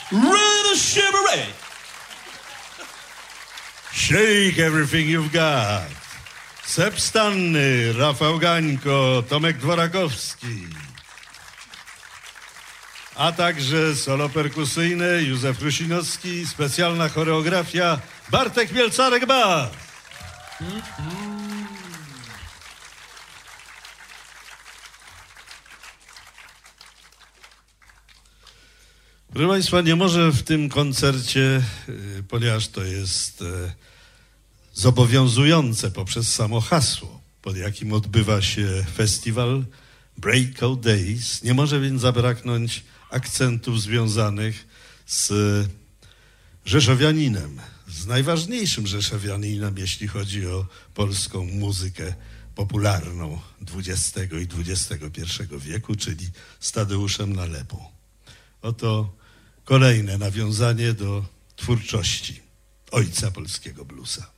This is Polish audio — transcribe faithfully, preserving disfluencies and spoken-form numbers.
Ready, shiver, ready. Shake everything you've got. Seb Stanny, Rafał Gańko, Tomek Dworakowski. A także solo perkusyjne Józef Rusinowski, specjalna choreografia Bartek Mielcarek-Bas. Proszę Państwa, nie może w tym koncercie, ponieważ to jest zobowiązujące poprzez samo hasło, pod jakim odbywa się festiwal Breakout Days, nie może więc zabraknąć akcentów związanych z rzeszowianinem, z najważniejszym rzeszowianinem, jeśli chodzi o polską muzykę popularną dwudziestego i dwudziestego pierwszego wieku, czyli z Tadeuszem Nalepą. Oto kolejne nawiązanie do twórczości ojca polskiego bluesa.